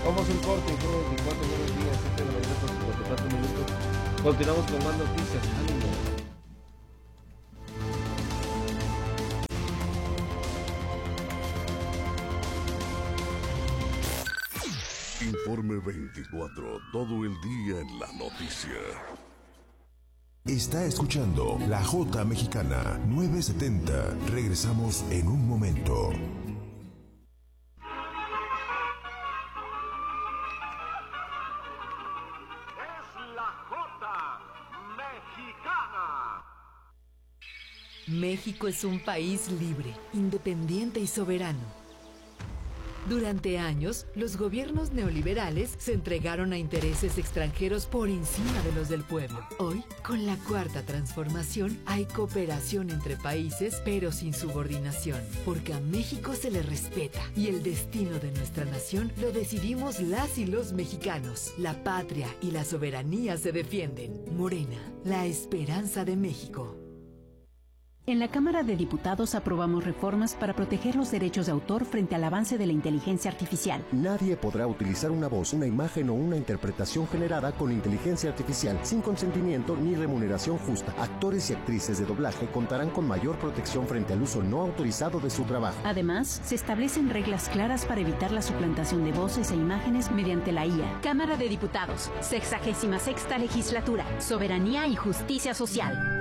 Vamos a un corte, Info 24, buenos días, 7 de la mañana con 54 minutos. Continuamos con más noticias, ánimo. Informe 24, todo el día en la noticia. Está escuchando La Jota Mexicana 970. Regresamos en un momento. Es La Jota Mexicana. México es un país libre, independiente y soberano. Durante años, los gobiernos neoliberales se entregaron a intereses extranjeros por encima de los del pueblo. Hoy, con la cuarta transformación, hay cooperación entre países, pero sin subordinación, porque a México se le respeta y el destino de nuestra nación lo decidimos las y los mexicanos. La patria y la soberanía se defienden. Morena, la esperanza de México. En la Cámara de Diputados aprobamos reformas para proteger los derechos de autor frente al avance de la inteligencia artificial. Nadie podrá utilizar una voz, una imagen o una interpretación generada con inteligencia artificial sin consentimiento ni remuneración justa. Actores y actrices de doblaje contarán con mayor protección frente al uso no autorizado de su trabajo. Además, se establecen reglas claras para evitar la suplantación de voces e imágenes mediante la IA. Cámara de Diputados, 66ª Legislatura, Soberanía y Justicia Social.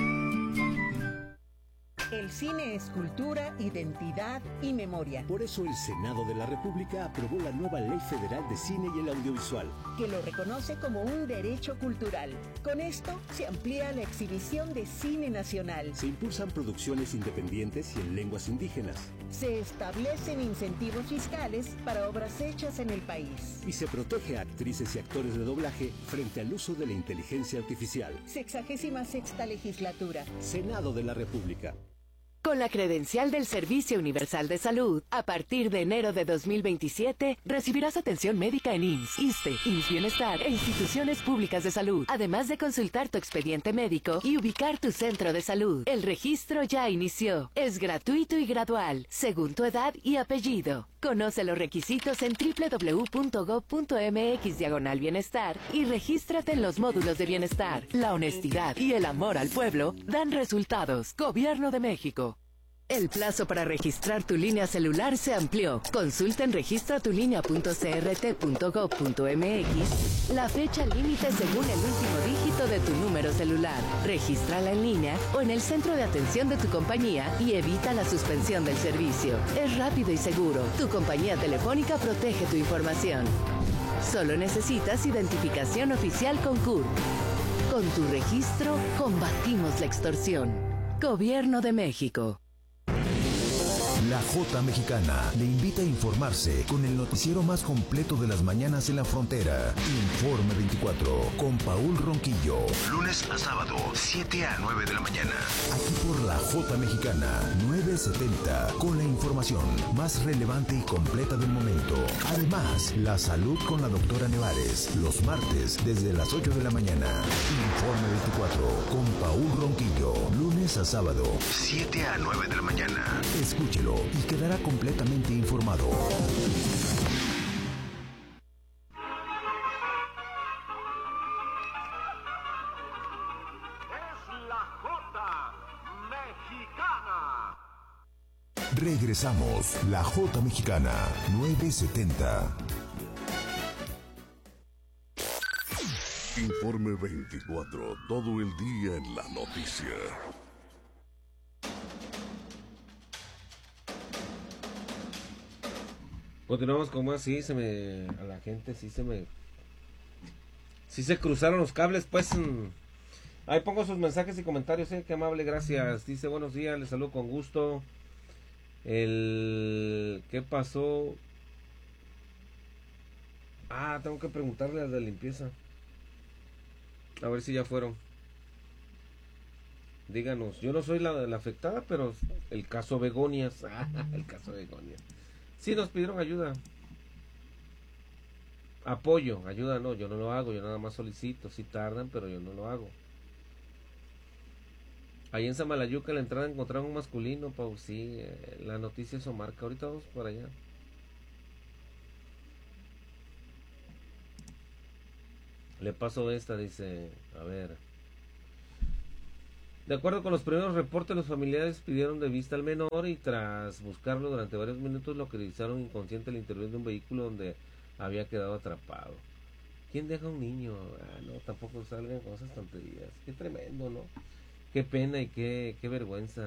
El cine es cultura, identidad y memoria. Por eso el Senado de la República aprobó la nueva Ley Federal de Cine y el Audiovisual, que lo reconoce como un derecho cultural. Con esto se amplía la exhibición de cine nacional. se impulsan producciones independientes y en lenguas indígenas, Se establecen incentivos fiscales para obras hechas en el país. y se protege a actrices y actores de doblaje frente al uso de la inteligencia artificial. 66ª Legislatura. Senado de la República. Con la credencial del Servicio Universal de Salud, a partir de enero de 2027, recibirás atención médica en IMSS, ISSSTE, IMSS Bienestar e instituciones públicas de salud, además de consultar tu expediente médico y ubicar tu centro de salud. El registro ya inició. Es gratuito y gradual, según tu edad y apellido. Conoce los requisitos en www.gov.mx/bienestar y regístrate en los módulos de bienestar. La honestidad y el amor al pueblo dan resultados. Gobierno de México. El plazo para registrar tu línea celular se amplió. Consulta en registratulinea.crt.gov.mx la fecha límite según el último dígito de tu número celular. Regístrala en línea o en el centro de atención de tu compañía y evita la suspensión del servicio. Es rápido y seguro. Tu compañía telefónica protege tu información. Solo necesitas identificación oficial con CURP. Con tu registro, combatimos la extorsión. Gobierno de México. La Jota Mexicana le invita a informarse con el noticiero más completo de las mañanas en la frontera. Informe 24 con Paul Ronquillo. Lunes a sábado, 7 a 9 de la mañana. Aquí por La Jota Mexicana 970 con la información más relevante y completa del momento. Además, la salud con la doctora Nevares. Los martes desde las 8 de la mañana. Informe 24 con Paul Ronquillo. Lunes a sábado, 7 a 9 de la mañana. Escúchelo y quedará completamente informado. Es La Jota Mexicana. Regresamos. La Jota Mexicana 970. Informe 24, todo el día en la noticia. Continuamos con más, sí, a la gente sí se cruzaron los cables, pues. Ahí pongo sus mensajes y comentarios, qué amable, gracias. Dice, buenos días, les saludo con gusto. ¿Qué pasó? Tengo que preguntarle al de limpieza. A ver si ya fueron. Díganos, yo no soy la afectada, pero el caso Begonias. El caso Begonias. Sí, nos pidieron ayuda. Apoyo, ayuda no, yo no lo hago, yo nada más solicito. Sí tardan, pero yo no lo hago. Ahí en Samalayuca, en la entrada encontraron un masculino, Pau. Sí, la noticia eso marca. Ahorita vamos para allá. Le paso esta, dice, a ver. De acuerdo con los primeros reportes, los familiares pidieron de vista al menor y tras buscarlo durante varios minutos localizaron inconsciente al interior de un vehículo donde había quedado atrapado. ¿Quién deja a un niño? No, tampoco salgan con esas tonterías. Qué tremendo, ¿no? Qué pena y qué vergüenza.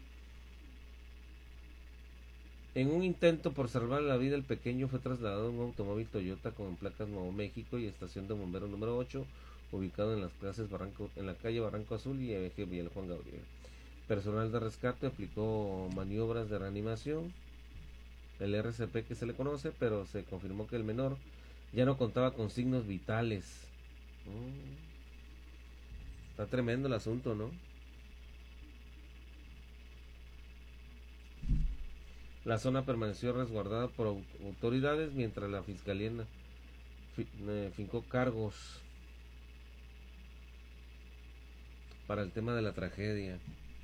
En un intento por salvar la vida, el pequeño fue trasladado en un automóvil Toyota con placas Nuevo México y estación de bomberos número 8, ubicado en en la calle Barranco Azul y eje Villa Juan Gabriel. Personal de rescate aplicó maniobras de reanimación, el RCP que se le conoce, pero se confirmó que el menor ya no contaba con signos vitales. Está tremendo el asunto, ¿no? La zona permaneció resguardada por autoridades mientras la fiscalía fincó cargos para el tema de la tragedia.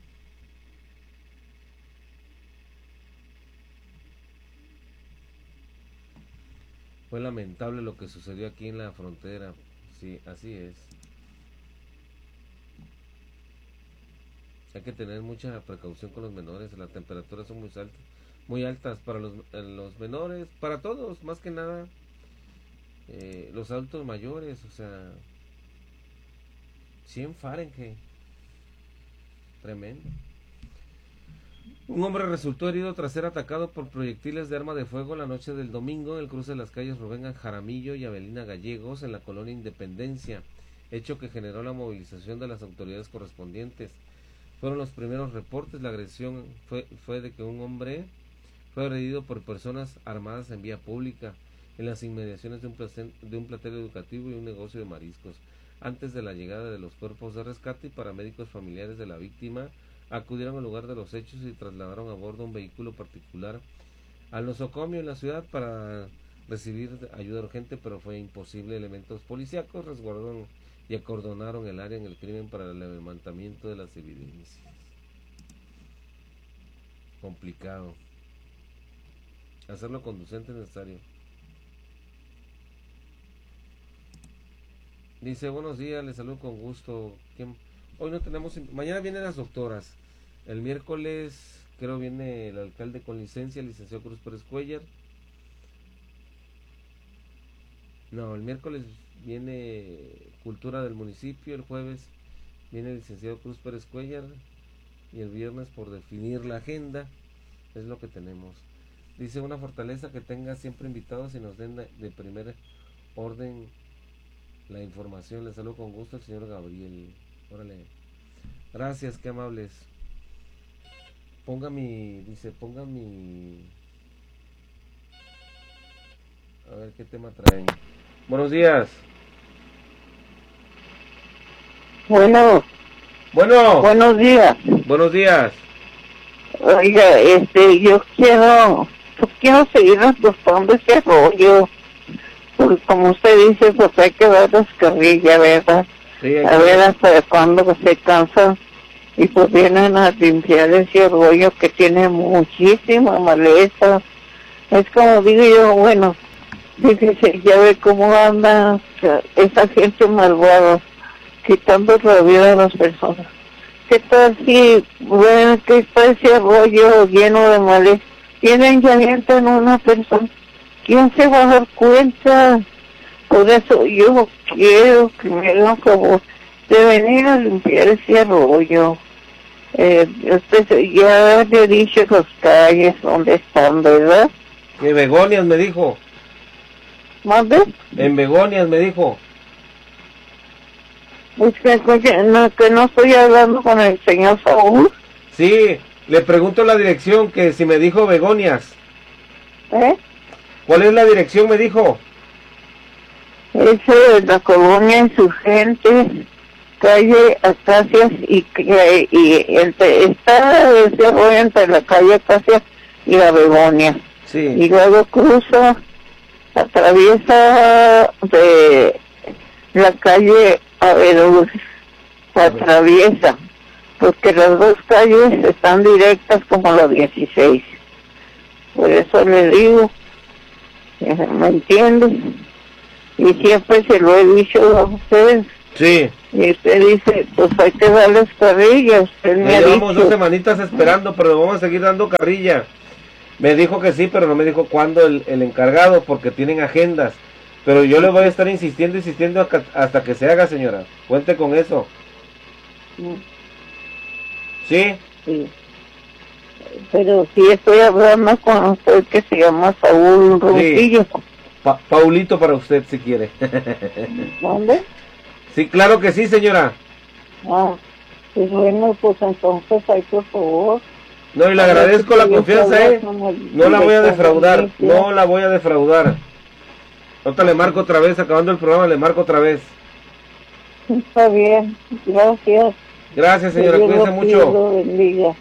Fue lamentable lo que sucedió aquí en la frontera. Sí, así es. Hay que tener mucha precaución con los menores. Las temperaturas son muy altas para los menores, para todos, más que nada los adultos mayores, o sea, 100 Fahrenheit. Tremendo. Un hombre resultó herido tras ser atacado por proyectiles de arma de fuego la noche del domingo en el cruce de las calles Rubén Jaramillo y Avelina Gallegos en la colonia Independencia, hecho que generó la movilización de las autoridades correspondientes. Fueron los primeros reportes. La agresión fue de que un hombre fue agredido por personas armadas en vía pública en las inmediaciones de un plantel educativo y un negocio de mariscos. Antes de la llegada de los cuerpos de rescate y paramédicos familiares de la víctima acudieron al lugar de los hechos y trasladaron a bordo un vehículo particular al nosocomio en la ciudad para recibir ayuda urgente, pero fue imposible. Elementos policíacos resguardaron y acordonaron el área en el crimen para el levantamiento de las evidencias. Complicado. Hacerlo conducente es necesario. Dice, buenos días, les saludo con gusto. Hoy no tenemos, mañana vienen las doctoras. El miércoles creo viene el alcalde con licencia, el licenciado Cruz Pérez Cuellar. No, el miércoles viene cultura del municipio, el jueves viene el licenciado Cruz Pérez Cuellar y el viernes, por definir la agenda, es lo que tenemos. Dice, una fortaleza que tenga siempre invitados y nos den de primer orden la información. Les saludo con gusto el señor Gabriel. Órale. Gracias, qué amables. Ponga mi... A ver qué tema traen. Buenos días. Bueno. Buenos días. Buenos días. Oiga, yo quiero seguir apostando ese rollo. Porque como usted dice, pues hay que ver las carrillas, ¿verdad? Sí, a ver hasta cuándo se cansan y pues vienen a limpiar ese rollo que tiene muchísima maleza. Es como digo yo, bueno, fíjese, ya ve cómo anda esa gente malvada, quitando la vida de las personas. ¿Qué tal si ven que está ese rollo lleno de maleza? Tienen y avientan una persona. ¿Quién se va a dar cuenta? Por eso yo quiero que me hagan favor de venir a limpiar ese rollo. Usted ya le he dicho las calles donde están, ¿verdad? En Begonias me dijo. ¿Mande? En Begonias me dijo. Pues que no estoy hablando con el señor Saúl. Sí, le pregunto la dirección, que si me dijo Begonias. ¿Cuál es la dirección? Me dijo. Es la colonia Insurgentes, calle Acacias está ese rollo entre la calle Acacias y la Begonia. Sí. Y luego cruza, atraviesa de la calle Avedul, atraviesa, porque las dos calles están directas como la 16. Por eso le digo, ¿me entiendes? Y siempre se lo he dicho a ustedes. Sí. Y usted dice, pues hay que darles carrilla. Usted me ha Llevamos dicho. 2 semanitas esperando, pero le vamos a seguir dando carrilla. Me dijo que sí, pero no me dijo cuándo el encargado, porque tienen agendas. Pero yo le voy a estar insistiendo hasta que se haga, señora. Cuente con eso. ¿Sí? Sí. Pero sí estoy hablando con usted que se llama Saúl Ronquillo. Sí. Paulito para usted, si quiere. ¿Dónde? Sí, claro que sí, señora. Ah, pues bueno, pues entonces hay por favor. No, y le agradezco la confianza, No la voy a defraudar, no la voy a defraudar. Ahorita le marco otra vez, acabando el programa le marco otra vez. Está bien, gracias. Gracias, señora, cuídense mucho. Dios lo bendiga.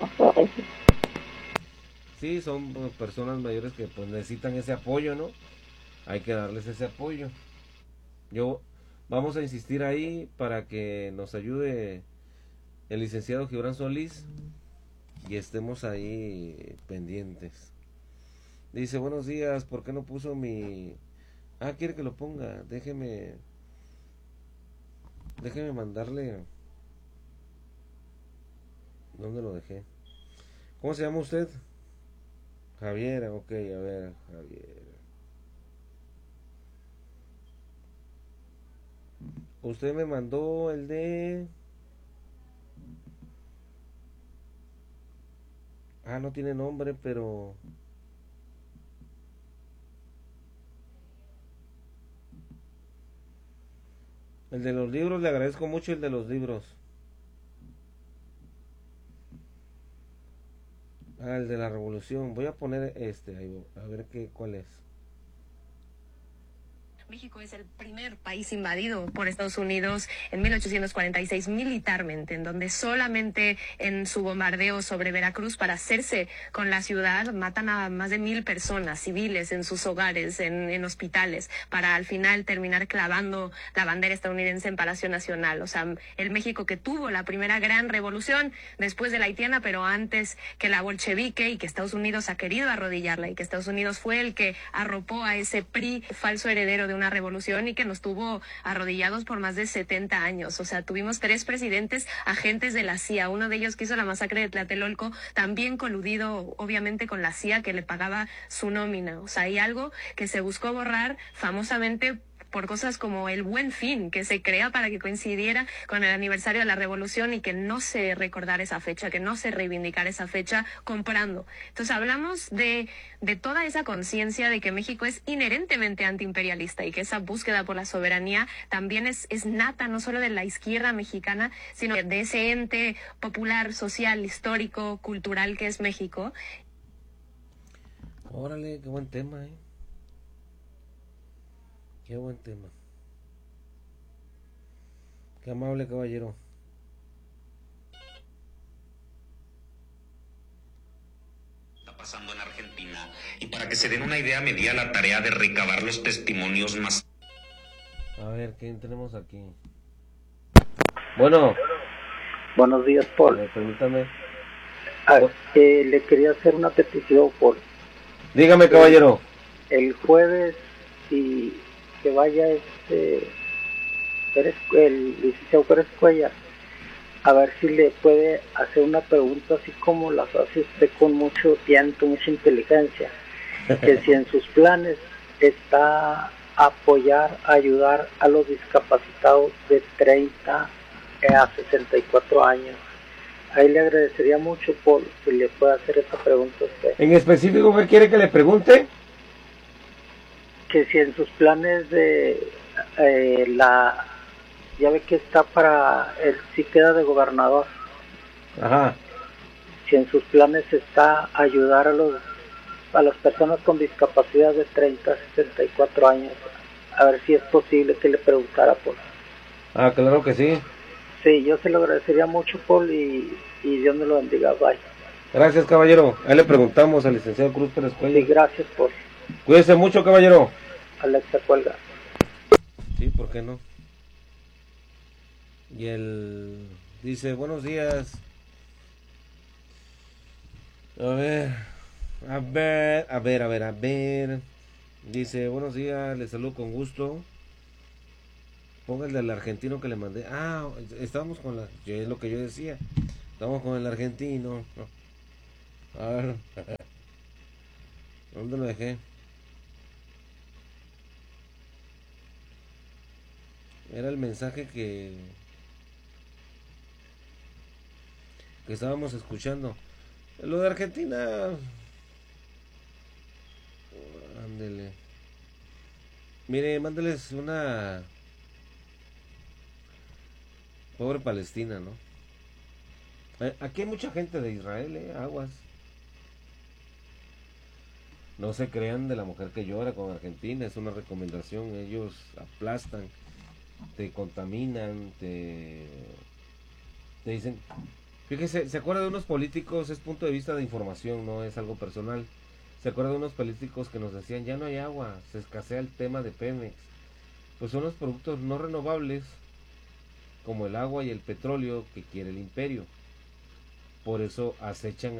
Sí, son personas mayores que pues necesitan ese apoyo, ¿no? Hay que darles ese apoyo. Vamos a insistir ahí para que nos ayude el licenciado Gibran Solís y estemos ahí pendientes. Dice, buenos días, ¿por qué no puso mi...? Quiere que lo ponga, déjeme mandarle... ¿Dónde lo dejé? ¿Cómo se llama usted? Javier, ok, a ver, Javier. Usted me mandó el de... no tiene nombre, pero... El de los libros, le agradezco mucho el de los libros. El de la revolución. Voy a poner ahí, a ver cuál es. México es el primer país invadido por Estados Unidos en 1846 militarmente, en donde solamente en su bombardeo sobre Veracruz para hacerse con la ciudad matan a más de 1,000 personas civiles en sus hogares, en hospitales, para al final terminar clavando la bandera estadounidense en Palacio Nacional. O sea, el México que tuvo la primera gran revolución después de la haitiana, pero antes que la bolchevique, y que Estados Unidos ha querido arrodillarla, y que Estados Unidos fue el que arropó a ese PRI falso heredero de una revolución y que nos tuvo arrodillados por más de 70 años. O sea, tuvimos 3 presidentes agentes de la CIA, uno de ellos que hizo la masacre de Tlatelolco, también coludido obviamente con la CIA, que le pagaba su nómina. O sea, hay algo que se buscó borrar famosamente por cosas como el Buen Fin, que se crea para que coincidiera con el aniversario de la revolución y que no se recordara esa fecha, que no se reivindicara esa fecha comprando. Entonces hablamos de toda esa conciencia de que México es inherentemente antiimperialista y que esa búsqueda por la soberanía también es nata, no solo de la izquierda mexicana, sino de ese ente popular, social, histórico, cultural que es México. Órale, qué buen tema, Qué buen tema. Qué amable, caballero. Está pasando en Argentina. Y para que se den una idea, me di a la tarea de recabar los testimonios más... A ver, ¿quién tenemos aquí? Bueno. Buenos días, Paul. Permítame. Le quería hacer una petición, Paul. Dígame, caballero. El jueves, y que vaya el licenciado Pérez Cuellar, a ver si le puede hacer una pregunta así como las hace usted con mucho tiento, mucha inteligencia, que si en sus planes está ayudar a los discapacitados de 30 a 64 años. Ahí le agradecería mucho por si le puede hacer esa pregunta a usted. ¿En específico qué quiere que le pregunte? Que si en sus planes de ya ve que está si queda de gobernador. Ajá. Si en sus planes está ayudar a las personas con discapacidad de 30 a 64 años, a ver si es posible que le preguntara por. Claro que sí. Sí, yo se lo agradecería mucho, Paul, y Dios me lo bendiga. Bye. Gracias, caballero. Ahí le preguntamos al licenciado Cruz Pérez Cuellar. Sí, gracias, Paul. Cuídese mucho, caballero. Alexa, cuelga. Sí, ¿por qué no? Y él dice, buenos días. A ver. Dice, buenos días, les saludo con gusto. Ponga el del argentino que le mandé. Ah, estábamos con la... Es lo que yo decía. Estamos con el argentino. A ver. ¿Dónde lo dejé? Era el mensaje que estábamos escuchando. Lo de Argentina. Ándele. Mire, mándeles una... Pobre Palestina, ¿no? Aquí hay mucha gente de Israel, aguas. No se crean de la mujer que llora con Argentina, es una recomendación. Ellos aplastan, te contaminan, te dicen... Fíjese, se acuerda de unos políticos, es punto de vista de información, no es algo personal. Se acuerda de unos políticos que nos decían, ya no hay agua, se escasea el tema de Pemex. Pues son los productos no renovables, como el agua y el petróleo, que quiere el imperio. Por eso acechan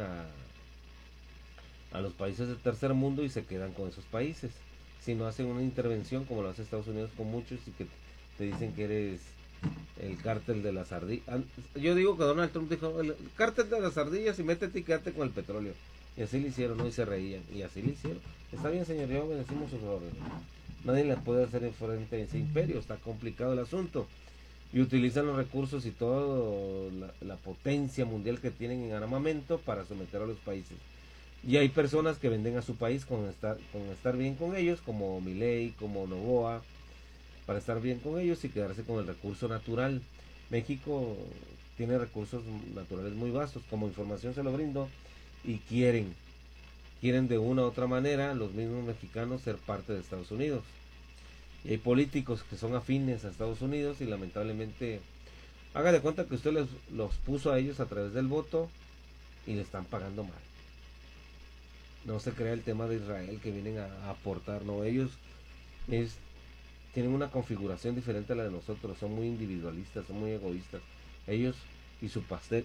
a los países del tercer mundo y se quedan con esos países. Si no hacen una intervención como lo hace Estados Unidos con muchos y que te dicen que eres el cártel de las ardillas. Yo digo que Donald Trump dijo, el cártel de las ardillas, y métete y quédate con el petróleo. Y así lo hicieron, ¿no? Y se reían. Y así lo hicieron. Está bien, señor, ya obedecimos sus órdenes. Nadie le puede hacer frente a ese imperio. Está complicado el asunto. Y utilizan los recursos y toda la potencia mundial que tienen en armamento para someter a los países. Y hay personas que venden a su país con estar bien con ellos, como Milei, como Noboa, para estar bien con ellos y quedarse con el recurso natural. México tiene recursos naturales muy vastos, como información se lo brindo, y quieren de una u otra manera los mismos mexicanos ser parte de Estados Unidos. Y hay políticos que son afines a Estados Unidos y lamentablemente, haga de cuenta que usted los puso a ellos a través del voto y le están pagando mal. No se crea el tema de Israel que vienen a aportar, no, ellos tienen una configuración diferente a la de nosotros, son muy individualistas, son muy egoístas. Ellos y su pastel,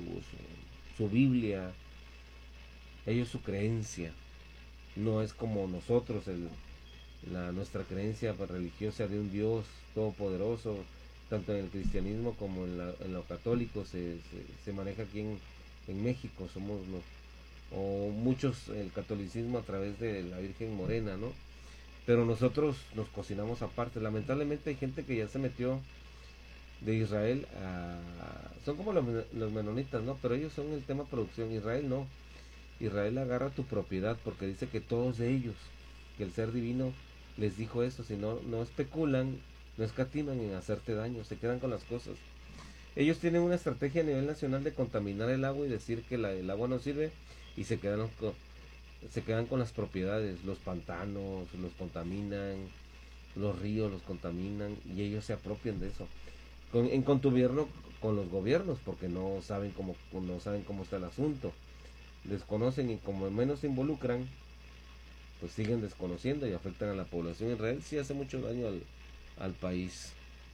su Biblia, ellos su creencia, no es como nosotros, nuestra creencia religiosa de un Dios todopoderoso, tanto en el cristianismo como en lo católico se maneja aquí en México. Somos o muchos el catolicismo a través de la Virgen Morena, ¿no? Pero nosotros nos cocinamos aparte. Lamentablemente hay gente que ya se metió de Israel son como los menonitas, ¿no? Pero ellos son el tema producción. Israel no. Israel agarra tu propiedad porque dice que todos de ellos, que el ser divino les dijo eso, si no especulan, no escatiman en hacerte daño, se quedan con las cosas. Ellos tienen una estrategia a nivel nacional de contaminar el agua y decir que el agua no sirve, y se quedan con las propiedades, los pantanos los contaminan, los ríos los contaminan, y ellos se apropian de eso. En contubernio con los gobiernos, porque no saben cómo está el asunto, desconocen, y como menos se involucran, pues siguen desconociendo y afectan a la población. Israel sí hace mucho daño al país.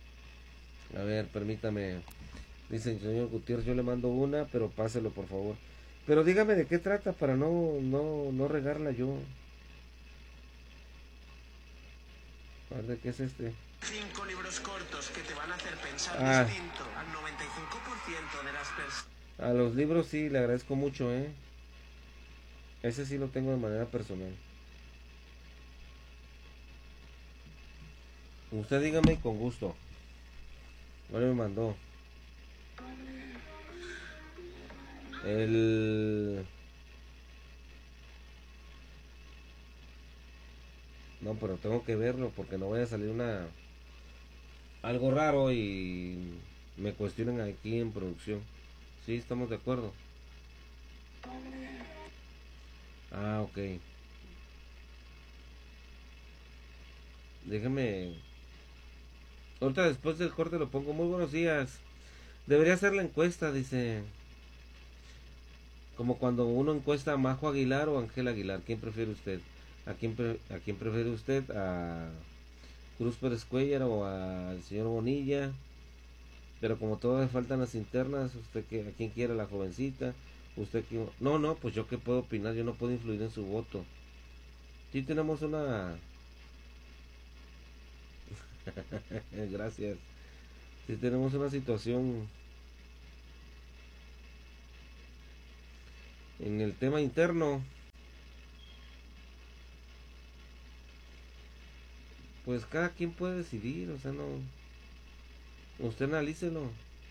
A ver, permítame, dice el señor Gutiérrez, yo le mando una, pero páselo por favor. Pero dígame de qué trata para no regarla yo. A ver, ¿de qué es este? 5 libros cortos que te van a hacer pensar distinto al 95% de las personas. A los libros sí, le agradezco mucho, Ese sí lo tengo de manera personal. Usted dígame con gusto. ¿Cuál me mandó? No, pero tengo que verlo porque no vaya a salir algo raro y me cuestionen aquí en producción. Sí, estamos de acuerdo. Ah, ok. Déjame. Ahorita después del corte lo pongo. Muy buenos días. Debería hacer la encuesta, dice. Como cuando uno encuesta a Majo Aguilar o Ángel Aguilar. ¿Quién prefiere usted? ¿A quién prefiere usted? ¿A Cruz Pérez Cuellar o al señor Bonilla? Pero como todavía faltan las internas, ¿usted a quién quiere? ¿La jovencita? ¿Usted quién? No, pues yo qué puedo opinar, yo no puedo influir en su voto. Sí tenemos una... Gracias. Si tenemos una situación en el tema interno, pues cada quien puede decidir, o sea, no, usted analícelo,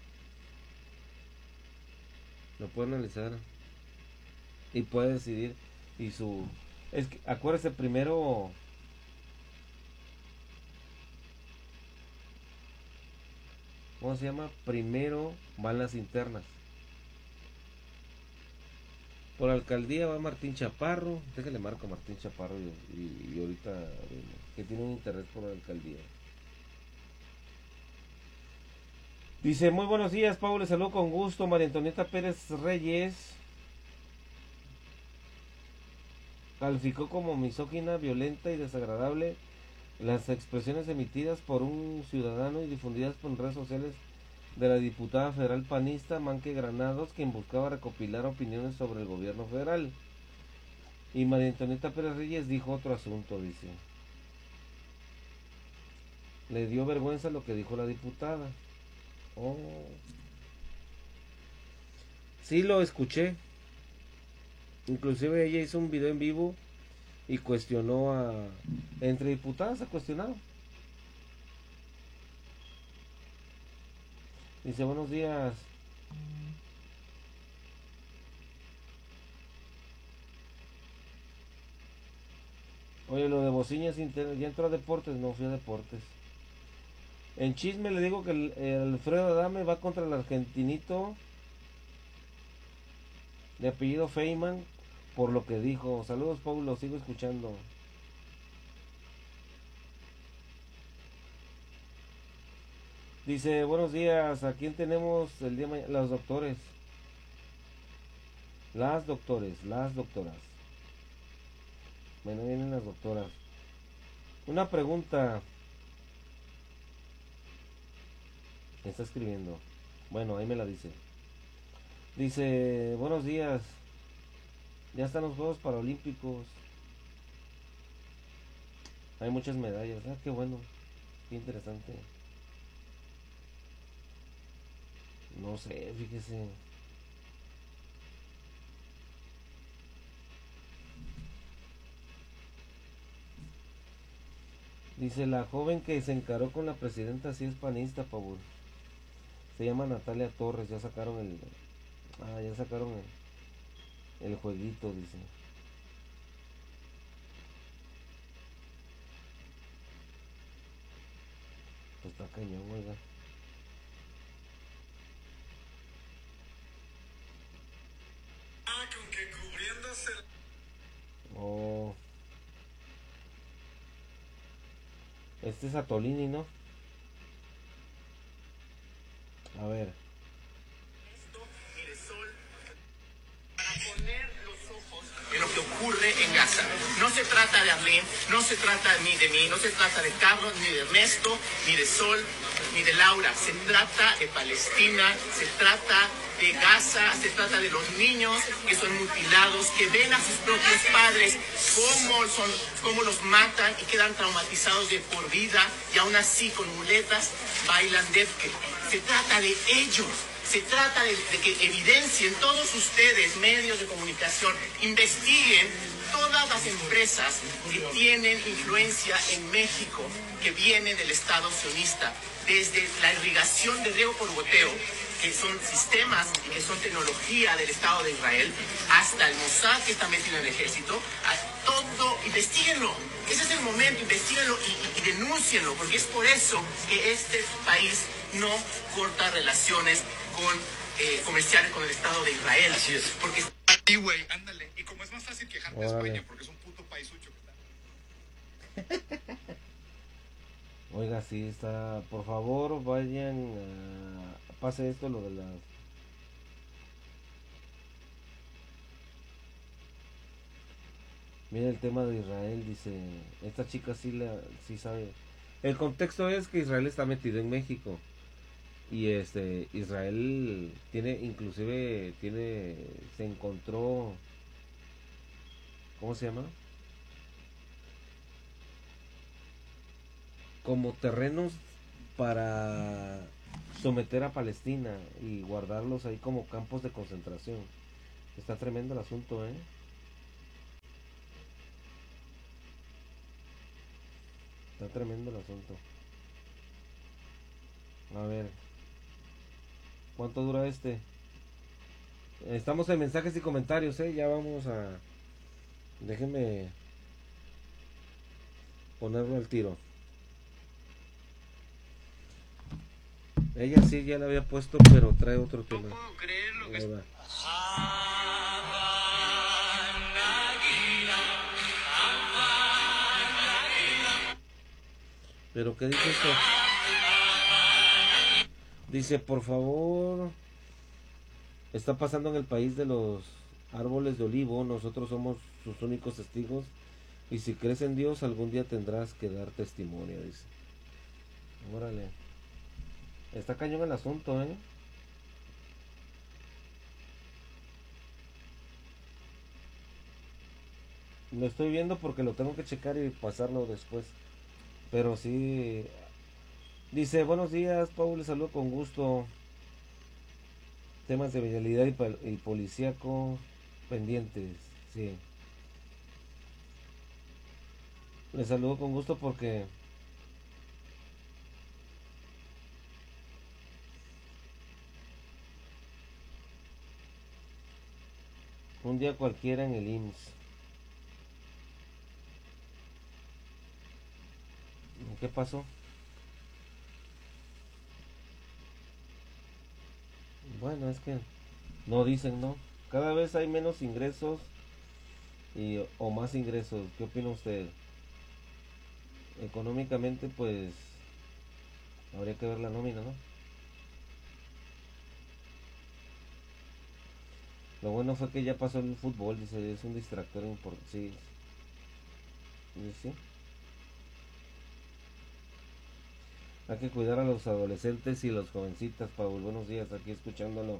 lo puede analizar y puede decidir. Y es que acuérdese primero, ¿cómo se llama? Primero van las internas. Por alcaldía va Martín Chaparro. Déjale marco a Martín Chaparro y ahorita que tiene un interés por la alcaldía. Dice, muy buenos días, Pablo, le saludo con gusto. María Antonieta Pérez Reyes calificó como misógina, violenta y desagradable las expresiones emitidas por un ciudadano y difundidas por redes sociales de la diputada federal panista Manque Granados, quien buscaba recopilar opiniones sobre el gobierno federal. Y María Antonieta Pérez Reyes dijo otro asunto, dice. Le dio vergüenza lo que dijo la diputada. Oh. Sí, lo escuché. Inclusive ella hizo un video en vivo y cuestionó entre diputadas ha cuestionado. Dice, buenos días. Oye, lo de bociñas ya entró a deportes. No fui a deportes. En chisme le digo que el Alfredo Adame va contra el argentinito de apellido Feynman por lo que dijo. Saludos, Paulo, sigo escuchando. Dice, buenos días, ¿a quién tenemos el día de mañana? Los doctores. Las doctoras. Bueno, vienen las doctoras. Una pregunta. Me está escribiendo. Bueno, ahí me la dice. Dice, buenos días. Ya están los Juegos Paralímpicos. Hay muchas medallas. Ah, qué bueno. Qué interesante. No sé, fíjese. Dice, la joven que se encaró con la presidenta sí es panista, Pablo. Se llama Natalia Torres. Ya sacaron el jueguito, dice. Pues está cañón, oiga. Con que cubriéndose. Oh. Este es Atolini, ¿no? A ver. En lo que ocurre en Gaza. No se trata de Arlene, no se trata ni de mí, no se trata de Carlos, ni de Ernesto, ni de Sol, ni de Laura. Se trata de Palestina, se trata de Gaza, se trata de los niños que son mutilados, que ven a sus propios padres cómo los matan y quedan traumatizados de por vida y aún así con muletas bailan defke. Se trata de ellos. Se trata de que evidencien todos ustedes, medios de comunicación, investiguen todas las empresas que tienen influencia en México, que vienen del Estado sionista, desde la irrigación de riego por goteo, que son sistemas y que son tecnología del Estado de Israel, hasta el Mossad que está metido en el ejército, a todo, investíguenlo. Ese es el momento, investíguenlo y denúncienlo, porque es por eso que este país no corta relaciones comerciales con el Estado de Israel. Así es. Porque sí, güey, ándale. Y como es más fácil quejarte a España, porque es un puto paisucho que está. Oiga, sí está. Por favor, vayan pase esto, lo de las. Mira el tema de Israel, dice. Esta chica sí sabe. El contexto es que Israel está metido en México. Y Israel se encontró, ¿cómo se llama? como terrenos para someter a Palestina y guardarlos ahí como campos de concentración. Está tremendo el asunto, Está tremendo el asunto. A ver, ¿cuánto dura este? Estamos en mensajes y comentarios, ya vamos a... Déjenme ponerlo al tiro. Ella sí ya la había puesto, pero trae otro tema. No puedo creer lo que... ¿Pero qué dice esto? Dice, por favor, está pasando en el país de los árboles de olivo, nosotros somos sus únicos testigos, y si crees en Dios, algún día tendrás que dar testimonio, dice. Órale. Está cañón el asunto, Lo estoy viendo porque lo tengo que checar y pasarlo después. Pero sí. Dice, buenos días, Paul, les saludo con gusto. Temas de vialidad y policíaco pendientes, sí. Les saludo con gusto porque un día cualquiera en el IMSS. ¿Qué pasó? Bueno, es que no dicen, ¿no? Cada vez hay menos ingresos o más ingresos. ¿Qué opina usted? Económicamente, pues habría que ver la nómina, ¿no? Lo bueno fue que ya pasó el fútbol, dice, es un distractor importante. Sí. ¿Sí? Hay que cuidar a los adolescentes y los jovencitas, Paul. Buenos días, aquí escuchándolo.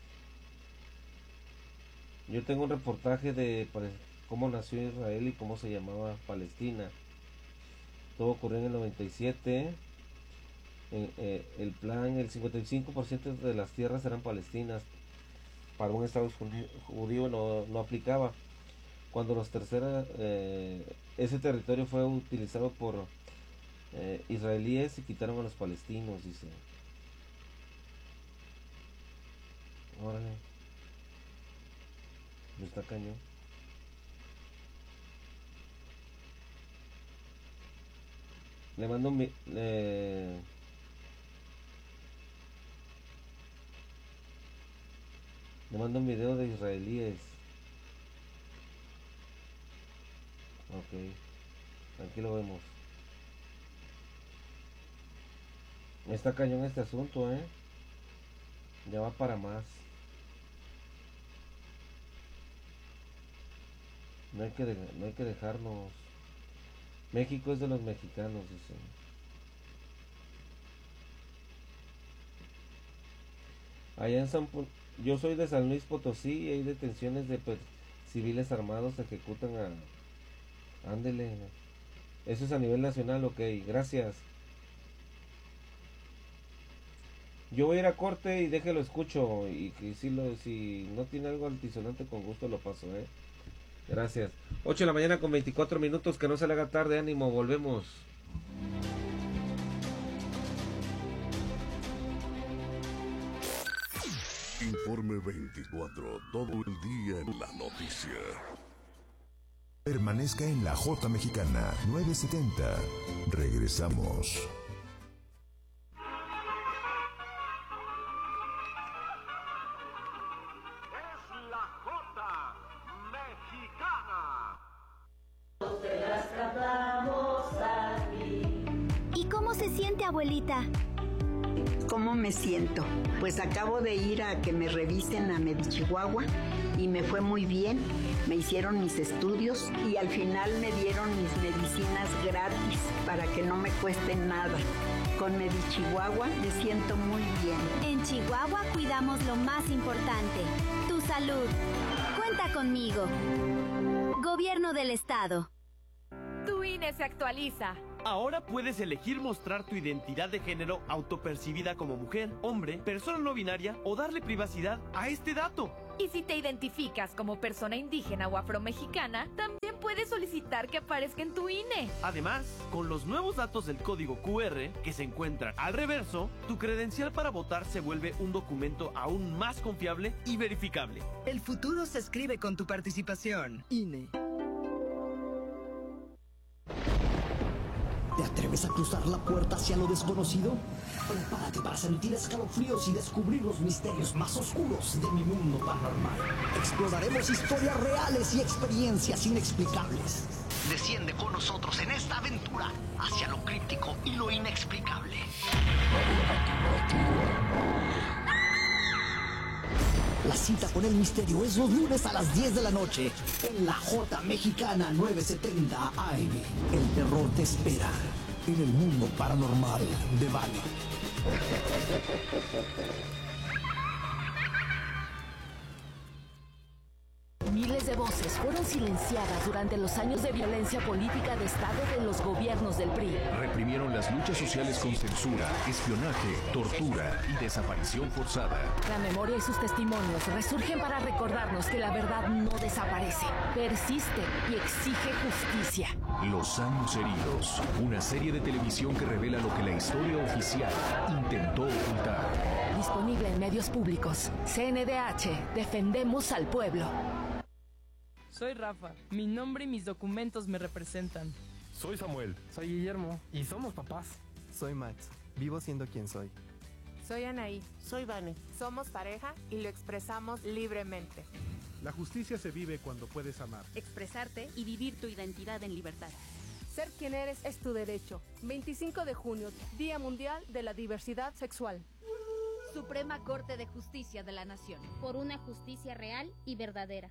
Yo tengo un reportaje de cómo nació Israel y cómo se llamaba Palestina. Todo ocurrió en el 97. El plan, el 55% de las tierras eran palestinas. Para un estado judío no aplicaba. Cuando los terceros, ese territorio fue utilizado por israelíes y quitaron a los palestinos, dice. Órale. Está cañón. Le mando un video de israelíes. Ok, aquí lo vemos. Está cañón este asunto, ya va para más. No hay que dejarnos. México es de los mexicanos, dice. Allá en yo soy de San Luis Potosí y hay detenciones de civiles armados, ejecutan a... Ándele. Eso es a nivel nacional, ok, gracias. Yo voy a ir a corte y déjelo escucho, y que si no tiene algo altisonante, con gusto lo paso, Gracias. 8 de la mañana con 24 minutos, que no se le haga tarde, ánimo, volvemos. Informe 24, todo el día en la noticia. Permanezca en la J Mexicana 970. Regresamos. ¿Y cómo se siente, abuelita? ¿Cómo me siento? Pues acabo de ir a que me revisen a Medichihuahua y me fue muy bien. Me hicieron mis estudios y al final me dieron mis medicinas gratis para que no me cueste nada. Con Medichihuahua me siento muy bien. En Chihuahua cuidamos lo más importante, tu salud. Cuenta conmigo. Gobierno del Estado. Tu INE se actualiza. Ahora puedes elegir mostrar tu identidad de género autopercibida como mujer, hombre, persona no binaria o darle privacidad a este dato. Y si te identificas como persona indígena o afromexicana, también puedes solicitar que aparezca en tu INE. Además, con los nuevos datos del código QR que se encuentran al reverso, tu credencial para votar se vuelve un documento aún más confiable y verificable. El futuro se escribe con tu participación. INE. ¿Te atreves a cruzar la puerta hacia lo desconocido? Prepárate para sentir escalofríos y descubrir los misterios más oscuros de mi mundo paranormal. Exploraremos historias reales y experiencias inexplicables. Desciende con nosotros en esta aventura hacia lo críptico y lo inexplicable. La cita con el misterio es los lunes a las 10 de la noche en la J Mexicana 970 AM. El terror te espera en el mundo paranormal de Bali. Miles de voces fueron silenciadas durante los años de violencia política de Estado de los gobiernos del PRI. Reprimieron las luchas sociales con censura, espionaje, tortura y desaparición forzada. La memoria y sus testimonios resurgen para recordarnos que la verdad no desaparece, persiste y exige justicia. Los años heridos, una serie de televisión que revela lo que la historia oficial intentó ocultar. Disponible en medios públicos. CNDH, defendemos al pueblo. Soy Rafa, mi nombre y mis documentos me representan. Soy Samuel. Soy Guillermo. Y somos papás. Soy Max, vivo siendo quien soy. Soy Anaí. Soy Vane. Somos pareja y lo expresamos libremente. La justicia se vive cuando puedes amar, expresarte y vivir tu identidad en libertad. Ser quien eres es tu derecho. 25 de junio, Día Mundial de la Diversidad Sexual. Suprema Corte de Justicia de la Nación. Por una justicia real y verdadera.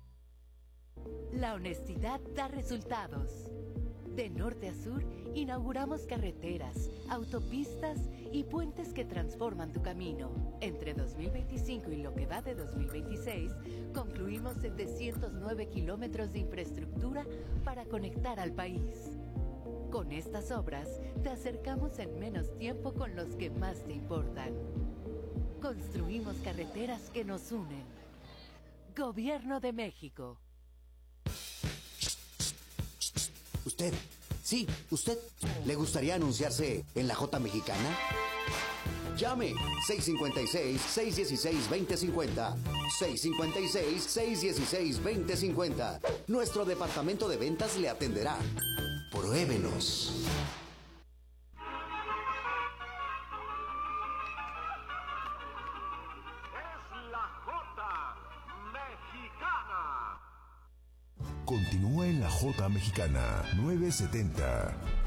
La honestidad da resultados. De norte a sur, inauguramos carreteras, autopistas y puentes que transforman tu camino. Entre 2025 y lo que va de 2026, concluimos 709 kilómetros de infraestructura para conectar al país. Con estas obras, te acercamos en menos tiempo con los que más te importan. Construimos carreteras que nos unen. Gobierno de México. ¿Usted? Sí, ¿usted? ¿Le gustaría anunciarse en la J Mexicana? Llame 656-616-2050. 656-616-2050. Nuestro departamento de ventas le atenderá. Pruébenos. Continúa en la J Mexicana 970.